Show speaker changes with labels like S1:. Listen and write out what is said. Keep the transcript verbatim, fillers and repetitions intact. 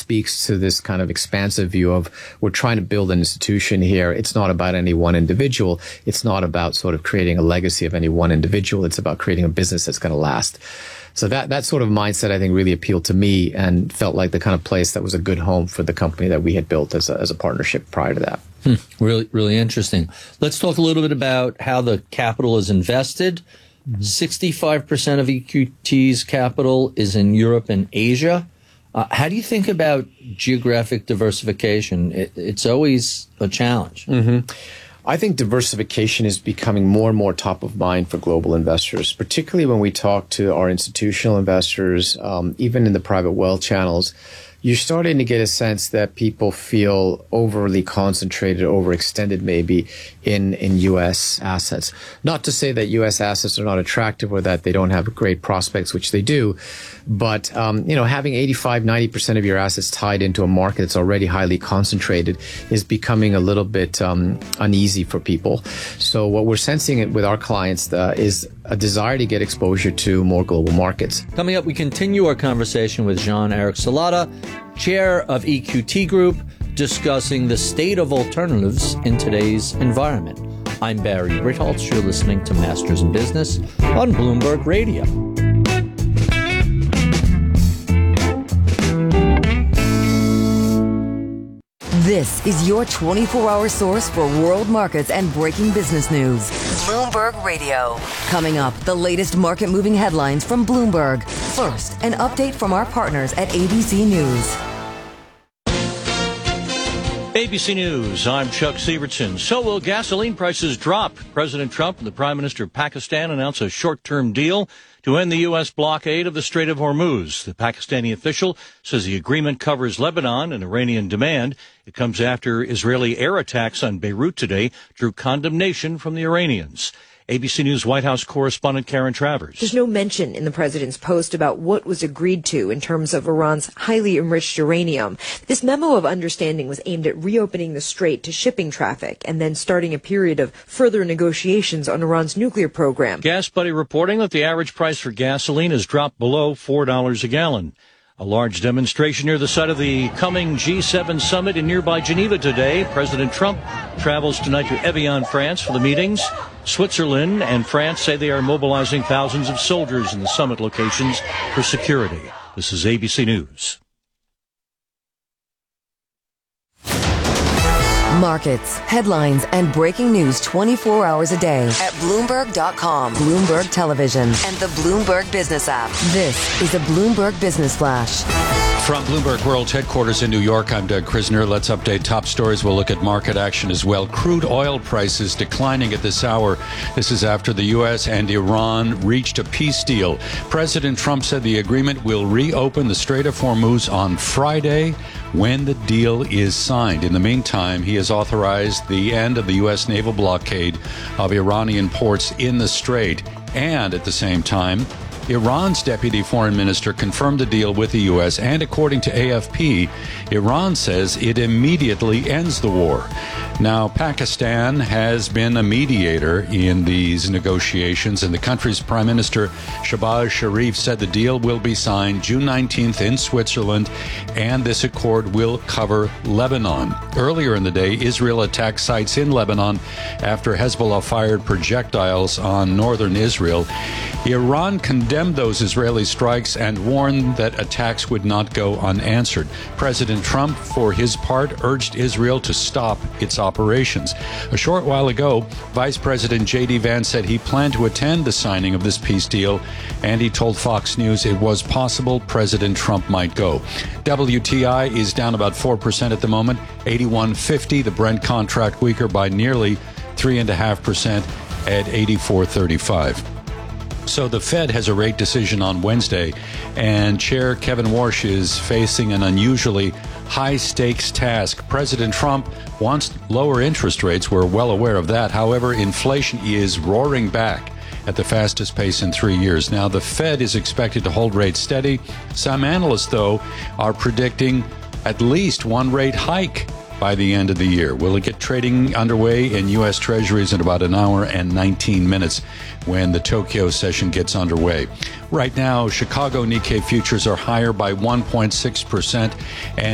S1: speaks to this kind of expansive view of we're trying to build an institution here. It's not about any one individual. It's not about sort of creating a legacy of any one individual. It's about creating a business that's going to last. So that, that sort of mindset, I think, really appealed to me and felt like the kind of place that was a good home for the company that we had built as a, as a partnership prior to that.
S2: Hmm. Really, really interesting. Let's talk a little bit about how the capital is invested. Mm-hmm. sixty-five percent of E Q T's capital is in Europe and Asia. Uh, how do you think about geographic diversification? It, it's always a challenge.
S1: Mm-hmm. I think diversification is becoming more and more top of mind for global investors, particularly when we talk to our institutional investors, um, even in the private wealth channels. You're starting to get a sense that people feel overly concentrated, overextended maybe in, in U S assets. Not to say that U S assets are not attractive or that they don't have great prospects, which they do. But, um, you know, having eighty-five, ninety percent of your assets tied into a market that's already highly concentrated is becoming a little bit um, uneasy for people. So what we're sensing with our clients uh, is a desire to get exposure to more global markets.
S2: Coming up, we continue our conversation with Jean-Eric Salata, chair of E Q T Group, discussing the state of alternatives in today's environment. I'm Barry Ritholtz. You're listening to Masters in Business on Bloomberg Radio.
S3: This is your twenty-four hour source for world markets and breaking business news. Bloomberg Radio. Coming up, the latest market-moving headlines from Bloomberg. First, an update from our partners at A B C News.
S4: A B C News, I'm Chuck Sievertson. So will gasoline prices drop? President Trump and the Prime Minister of Pakistan announced a short-term deal to end the U S blockade of the Strait of Hormuz. The Pakistani official says the agreement covers Lebanon and Iranian demand. It comes after Israeli air attacks on Beirut today drew condemnation from the Iranians. A B C News White House correspondent Karen Travers.
S5: There's no mention in the president's post about what was agreed to in terms of Iran's highly enriched uranium. This memo of understanding was aimed at reopening the strait to shipping traffic and then starting a period of further negotiations on Iran's nuclear program.
S4: Gas Buddy reporting that the average price for gasoline has dropped below four dollars a gallon. A large demonstration near the site of the coming G seven summit in nearby Geneva today. President Trump travels tonight to Evian, France for the meetings. Switzerland and France say they are mobilizing thousands of soldiers in the summit locations for security. This is A B C News.
S3: Markets, headlines, and breaking news twenty-four hours a day at Bloomberg dot com, Bloomberg Television, and the Bloomberg Business app. This is a Bloomberg Business Flash.
S6: From Bloomberg World Headquarters in New York, I'm Doug Krisner. Let's update top stories. We'll look at market action as well. Crude oil prices declining at this hour. This is after the U S and Iran reached a peace deal. President Trump said the agreement will reopen the Strait of Hormuz on Friday when the deal is signed. In the meantime, he has authorized the end of the U S naval blockade of Iranian ports in the strait. And at the same time, Iran's deputy foreign minister confirmed the deal with the U S, and according to A F P, Iran says it immediately ends the war. Now, Pakistan has been a mediator in these negotiations, and the country's Prime Minister Shehbaz Sharif said the deal will be signed June nineteenth in Switzerland, and this accord will cover Lebanon. Earlier in the day, Israel attacked sites in Lebanon after Hezbollah fired projectiles on northern Israel. Iran condemned those Israeli strikes and warned that attacks would not go unanswered. President Trump, for his part, urged Israel to stop its operations. A short while ago, Vice President J D Vance said he planned to attend the signing of this peace deal, and he told Fox News it was possible President Trump might go. W T I is down about four percent at the moment, eighty-one fifty. The Brent contract weaker by nearly three point five percent at eighty-four thirty-five. So the Fed has a rate decision on Wednesday, and Chair Kevin Warsh is facing an unusually high-stakes task. President Trump wants lower interest rates. We're well aware of that. However, inflation is roaring back at the fastest pace in three years. Now, the Fed is expected to hold rates steady. Some analysts, though, are predicting at least one rate hike by the end of the year. We'll get trading underway in U S Treasuries in about an hour and nineteen minutes when the Tokyo session gets underway. Right now, Chicago Nikkei futures are higher by one point six percent, and